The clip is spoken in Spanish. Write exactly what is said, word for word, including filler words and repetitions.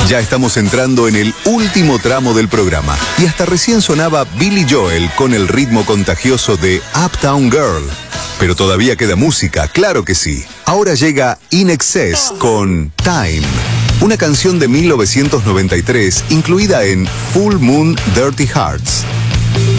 Ya estamos entrando en el último tramo del programa y hasta recién sonaba Billy Joel con el ritmo contagioso de Uptown Girl. Pero todavía queda música, claro que sí. Ahora llega In Excess con Time, una canción de mil novecientos noventa y tres incluida en Full Moon Dirty Hearts.